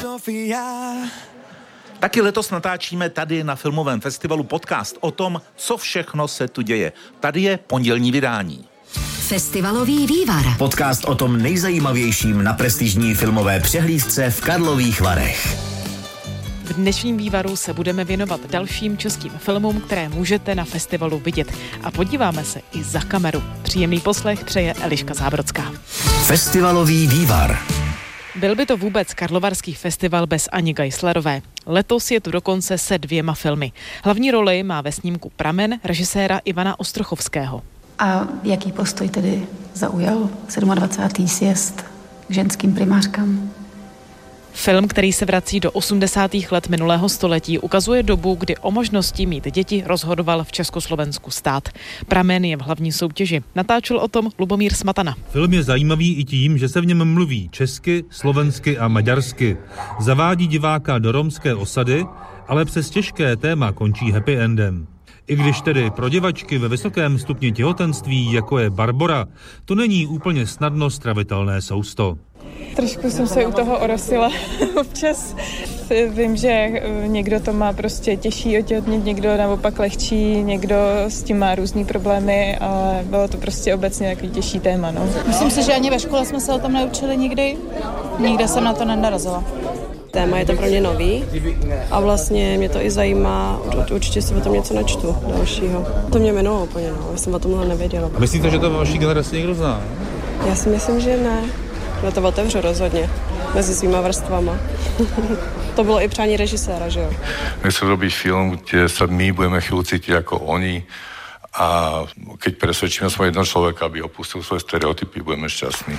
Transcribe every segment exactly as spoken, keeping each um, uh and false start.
Taky letos natáčíme tady na filmovém festivalu podcast o tom, co všechno se tu děje. Tady je pondělní vydání. Festivalový vývar. Podcast o tom nejzajímavějším na prestižní filmové přehlídce v Karlových Varech. V dnešním vývaru se budeme věnovat dalším českým filmům, které můžete na festivalu vidět. A podíváme se i za kameru. Příjemný poslech přeje Eliška Zábrodská. Festivalový vývar. Byl by to vůbec karlovarský festival bez Ani Geislerové. Letos je tu dokonce se dvěma filmy. Hlavní roli má ve snímku Pramen režiséra Ivana Ostrochovského. A jaký postoj tedy zaujal dvacátý sedmý sjezd k ženským primářkám? Film, který se vrací do osmdesátých let minulého století, ukazuje dobu, kdy o možnosti mít děti rozhodoval v Československu stát. Pramen je v hlavní soutěži. Natáčel o tom Lubomír Smatana. Film je zajímavý i tím, že se v něm mluví česky, slovensky a maďarsky. Zavádí diváka do romské osady, ale přes těžké téma končí happy endem. I když tedy pro děvačky ve vysokém stupni těhotenství, jako je Barbora, to není úplně snadno stravitelné sousto. Trošku jsem se u toho orosila. Občas vím, že někdo to má prostě těžší otěhotnět, někdo naopak lehčí, někdo s tím má různý problémy, ale bylo to prostě obecně takový těžší téma. No. Myslím si, že ani ve škole jsme se o tom neučili nikdy. Nikde jsem na to nenarazila. Téma je to pro mě nový a vlastně mě to i zajímá, určitě si o tom něco načtu dalšího. To mě minulo úplně, no, já jsem o tomhle nevěděla. A myslíte, že to ve vaší generaci někdo zná? Já si myslím, že ne. No to otevřu rozhodně, mezi svýma vrstvama. To bylo i přání režiséra, že jo? Nechci robiť film, kde sa my budeme chvíľu cítiť ako oni a keď presvedčíme svojho jednoho človeka, aby opustil svoje stereotypy, budeme šťastní.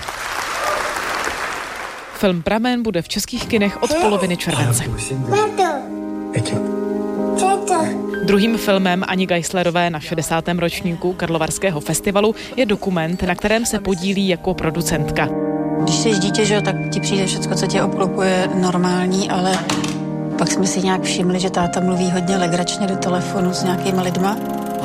Film Pramen bude v českých kinech od poloviny července. Druhým filmem Ani Geislerové na šedesátém ročníku Karlovarského festivalu je dokument, na kterém se podílí jako producentka. Když jsi dítě, že jo, tak ti přijde všechno, co tě obklopuje, normální, ale pak jsme si nějak všimli, že táta mluví hodně legračně do telefonu s nějakýma lidma.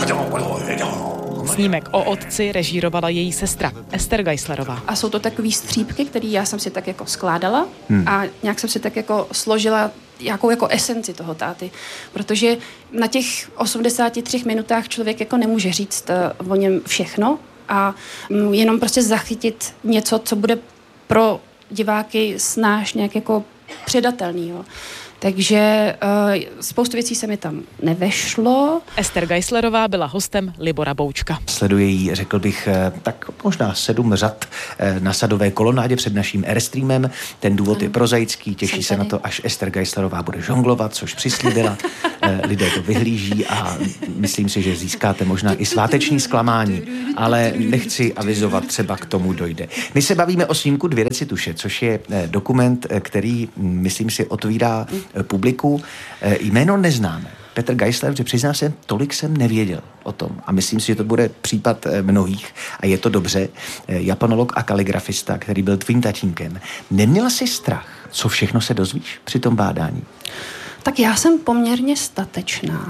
Snímek o otci režírovala její sestra Ester Geislerová. A jsou to takové střípky, které já jsem si tak jako skládala hmm. a nějak jsem si tak jako složila jakou jako esenci toho táty, protože na těch osmdesáti třech minutách člověk jako nemůže říct o něm všechno a jenom prostě zachytit něco, co bude pro diváky snáš nějak jako předatelný, jo. Takže uh, spoustu věcí se mi tam nevešlo. Ester Geislerová byla hostem Libora Boučka. Sleduje jí, řekl bych, tak možná sedm řad na Sadové kolonádě před naším Airstreamem. Ten důvod je prozaický, těší se na to, až Ester Geislerová bude žonglovat, což přislíbila. Lidé to vyhlíží a myslím si, že získáte možná i sváteční zklamání, ale nechci avizovat, třeba k tomu dojde. My se bavíme o snímku Dvě recituše, což je dokument, který, myslím si, otvírá publiku. Jméno neznáme. Petr Geisler, že přiznám se, tolik jsem nevěděl o tom. A myslím si, že to bude případ mnohých. A je to dobře. Japanolog a kaligrafista, který byl tvým tatínkem. Neměla jsi strach, co všechno se dozvíš při tom bádání? Tak já jsem poměrně statečná.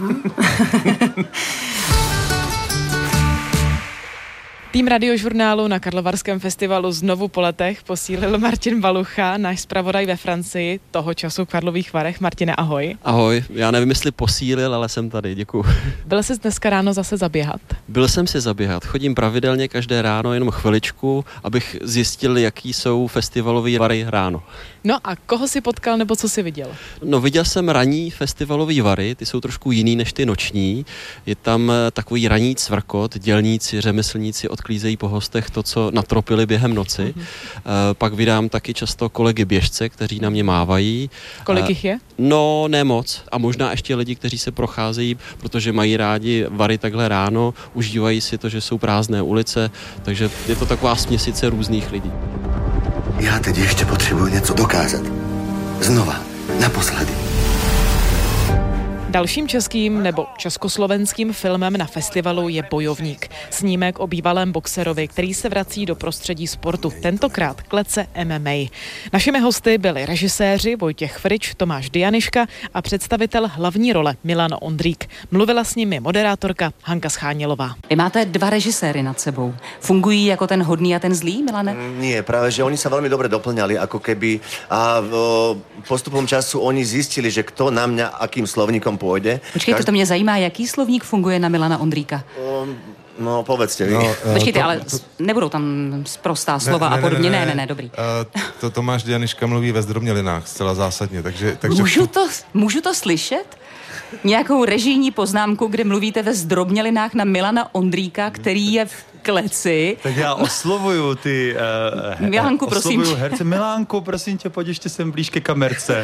Tým Radiožurnálu na Karlovarském festivalu znovu po letech posílil Martin Balucha, náš zpravodaj ve Francii, toho času v Karlových Varech. Martine, ahoj. Ahoj, já nevím, jestli posílil, ale jsem tady, děkuju. Byl jsi dneska ráno zase zaběhat? Byl jsem si zaběhat, chodím pravidelně každé ráno, jenom chviličku, abych zjistil, jaký jsou festivalový Vary ráno. No a koho jsi potkal, nebo co jsi viděl? No, viděl jsem ranní festivalový Vary, ty jsou trošku jiný než ty noční. Je tam takový ranní cvrkot, dělníci, řemeslníci odklízejí po hostech to, co natropili během noci. Mm-hmm. E, pak vydám taky často kolegy běžce, kteří na mě mávají. Kolik jich je? No, ne moc. A možná ještě lidi, kteří se procházejí, protože mají rádi Vary takhle ráno, užívají si to, že jsou prázdné ulice, takže je to taková směsice různých lidí. Já teď ještě potřebuji něco dokázat. Znova, naposledy. Dalším českým nebo československým filmem na festivalu je Bojovník. Snímek o bývalém boxerovi, který se vrací do prostředí sportu, tentokrát klece M M A. Našimi hosty byli režiséři Vojtěch Frič, Tomáš Dianiška a představitel hlavní role Milan Ondrík. Mluvila s nimi moderátorka Hanka Schánělová. Vy máte dva režiséry nad sebou. Fungují jako ten hodný a ten zlý, Milane? Nie, práve, že oni sa veľmi dobre doplňali, ako keby. A o, postupom času oni zistili, že kto na mňa akým slovníkom pôjde. Počkejte, to mě zajímá, jaký slovník funguje na Milana Ondríka. O, no, povedzte vy. No, Počkejte, to, ale to, nebudou tam sprostá slova ne, ne, a podobně. Ne, ne, ne, ne dobrý. Uh, to Tomáš Dianiška mluví ve zdrobnělinách, zcela zásadně, takže... takže můžu, to, můžu to slyšet? Nějakou režijní poznámku, kde mluvíte ve zdrobnělinách na Milana Ondríka, který je v kleci. Tak já oslovuju ty... Uh, Milánku, prosím. Oslovuju herce. Milánku, prosím tě, pojď ještě sem blíž ke kamerce.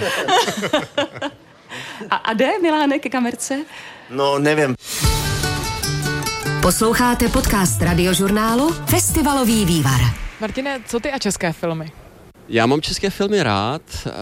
A, a jde Miláne ke kamerce? No, nevím. Posloucháte podcast Radiožurnálu Festivalový vývar. Martine, co ty a české filmy? Já mám české filmy rád.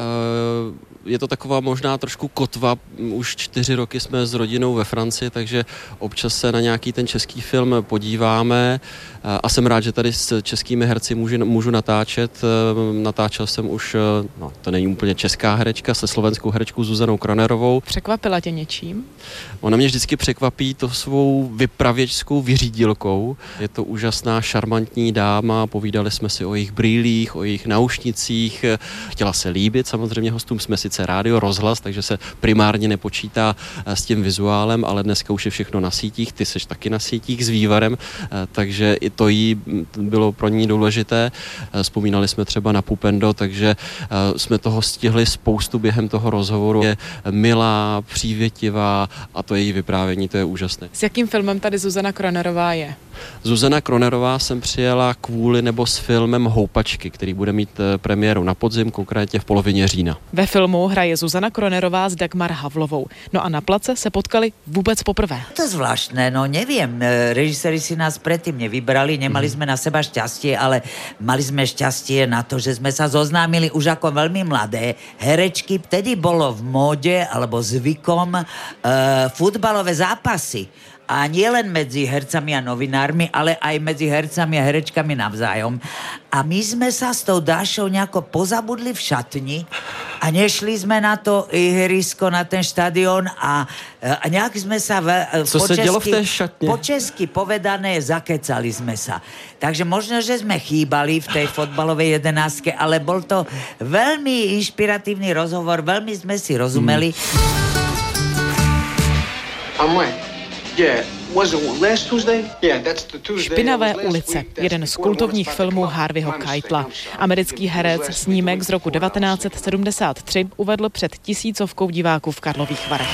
Je to taková možná trošku kotva. Už čtyři roky jsme s rodinou ve Francii, takže občas se na nějaký ten český film podíváme. A jsem rád, že tady s českými herci můžu, můžu natáčet. Natáčel jsem už, no to není úplně česká herečka, se slovenskou herečkou Zuzanou Kronerovou. Překvapila tě něčím? Ona mě vždycky překvapí to svou vypravěčskou vyřídilkou. Je to úžasná, šarmantní dáma, povídali jsme si o jejich brýlích, o jejich náušnicích. Chtěla se líbit, samozřejmě hostům jsme sice rádio, rozhlas, takže se primárně nepočítá s tím vizuálem, ale dneska už je všechno na sítích, ty seš taky na sítích s vývarem, takže i to jí bylo pro ní důležité. Vzpomínali jsme třeba na Pupendo, takže jsme toho stihli spoustu během toho rozhovoru. Je milá, přívětivá a to její vyprávění, to je úžasné. S jakým filmem tady Zuzana Kronerová je? Zuzana Kronerová sem přijela kvůli nebo s filmem Houpačky, který bude mít premiéru na podzim, konkrétně v polovině října. Ve filmu hraje Zuzana Kronerová s Dagmar Havlovou. No a na place se potkali vůbec poprvé. To je zvláštne, no neviem. Režiséri si nás predtým nevybrali, nemali sme na seba šťastie, ale mali sme šťastie na to, že sme sa zoznámili už ako veľmi mladé herečky. Vtedy bolo v móde alebo zvykom e, futbalové zápasy. A nie len medzi hercami a novinármi, ale aj medzi hercami a herečkami navzájom. A my sme sa s tou Dášou nejako pozabudli v šatni a nešli sme na to ihrisko, na ten štadión a, a nejak sme sa v, Co po, se česky, dělo v té šatně? po česky povedané zakecali sme sa. Takže možno, že sme chýbali v tej fotbalovej jedenáctke, ale bol to veľmi inšpiratívny rozhovor, veľmi sme si rozumeli. Hmm. Špinavé ulice, jeden z kultovních filmů Harveyho Keitela. Americký herec snímek z roku devatenáct set sedmdesát tři uvedl před tisícovkou diváků v Karlových Varech.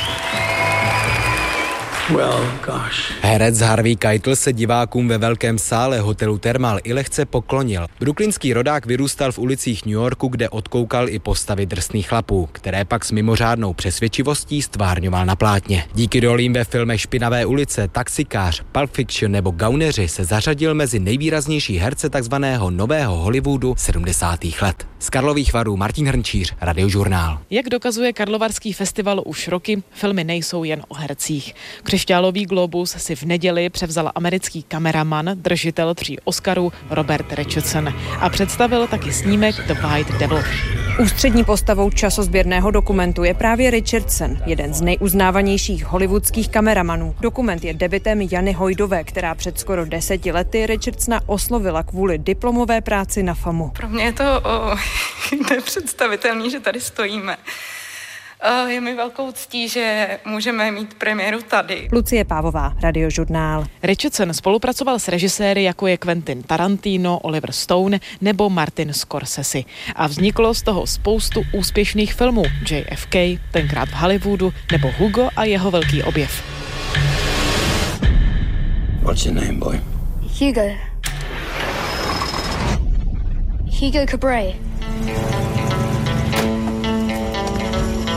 Well, gosh. Herec Harvey Keitel se divákům ve velkém sále hotelu Thermal i lehce poklonil. Brooklynský rodák vyrůstal v ulicích New Yorku, kde odkoukal i postavy drsných chlapů, které pak s mimořádnou přesvědčivostí stvárňoval na plátně. Díky rolím ve filmech Špinavé ulice, Taxikář, Pulp Fiction nebo Gauneři se zařadil mezi nejvýraznější herce takzvaného nového Hollywoodu sedmdesátých let. Z Karlových Varů Martin Hrnčíř, Radiožurnál. Jak dokazuje Karlovarský festival už roky, filmy nejsou jen o hercích. Křišťálový globus si v neděli převzal americký kameraman, držitel tří Oscarů Robert Richardson a představil taky snímek The White Devil. Ústřední postavou časozběrného dokumentu je právě Richardson, jeden z nejuznávanějších hollywoodských kameramanů. Dokument je debutem Jany Hojdové, která před skoro deseti lety Richardsona oslovila kvůli diplomové práci na FAMu. Pro mě je to o, nepředstavitelný, že tady stojíme. Je mi velkou ctí, že můžeme mít premiéru tady. Lucie Pávová, Radiožurnál. Richardson spolupracoval s režiséry, jako je Quentin Tarantino, Oliver Stone nebo Martin Scorsese. A vzniklo z toho spoustu úspěšných filmů. J F K, tenkrát v Hollywoodu, nebo Hugo a jeho velký objev. What's your name, boy? Hugo. Hugo Cabret.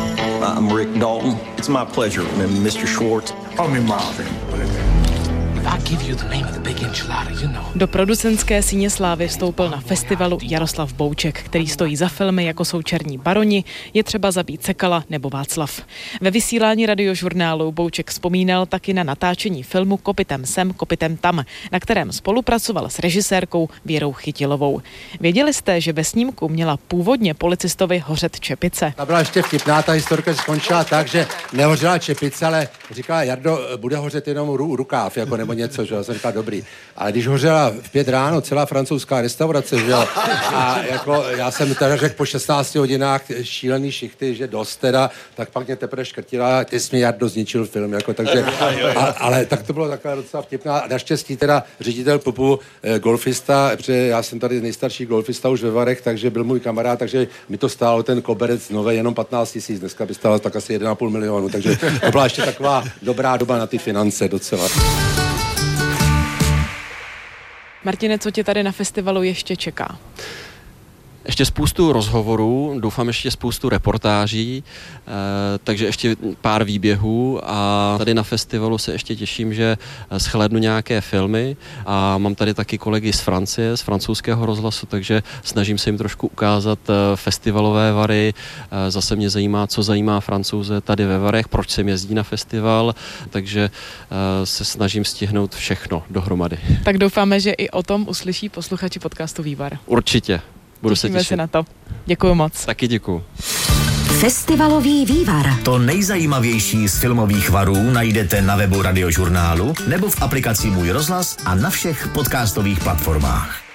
I'm Rick Dalton. It's my pleasure, Mister Schwartz. Call me Marvin. If I Do producentské síně slávy vstoupil na festivalu Jaroslav Bouček, který stojí za filmy, jako jsou Černí baroni, Je třeba zabít Sekala nebo Václav. Ve vysílání Radiožurnálu Bouček vzpomínal taky na natáčení filmu Kopitem sem, kopitem tam, na kterém spolupracoval s režisérkou Věrou Chytilovou. Věděli jste, že ve snímku měla původně policistovi hořet čepice? Ta byla ještě vtipná, ta historka skončila tak, že nehořela čepice, ale říkala, Jardo, bude hořet jenom ru, rukáv, jako nebo něco, že jo, jsem říkal, dobrý. Ale když hořela v pět ráno celá francouzská restaurace, že jo, a jako já jsem teda řekl po šestnácti hodinách šílený šichty, že dost teda, tak pak mě teprve škrtila, ty jsi mě, Jardo, zničil film, jako, takže, a, ale tak to bylo takové docela vtipná. Naštěstí teda ředitel pubu, eh, golfista, protože já jsem tady nejstarší golfista už ve Varech, takže byl můj kamarád, takže mi to stálo ten koberec nové jenom patnáct tisíc, dneska by stálo tak asi jedna a půl milionu, takže to byla ještě taková dobrá doba na ty finance docela. Martine, co tě tady na festivalu ještě čeká? Ještě spoustu rozhovorů, doufám ještě spoustu reportáží, eh, takže ještě pár výběhů a tady na festivalu se ještě těším, že shlédnu nějaké filmy a mám tady taky kolegy z Francie, z francouzského rozhlasu, takže snažím se jim trošku ukázat festivalové Vary. Eh, zase mě zajímá, co zajímá Francouze tady ve Varech, proč sem jezdí na festival, takže eh, se snažím stihnout všechno dohromady. Tak doufáme, že i o tom uslyší posluchači podcastu Vývar. Určitě. Budu Těšíme se těšit. se na to. Děkuju moc. Taky děkuju. Festivalový vývar. To nejzajímavější z filmových varů najdete na webu Radiožurnálu nebo v aplikaci Můj rozhlas a na všech podcastových platformách.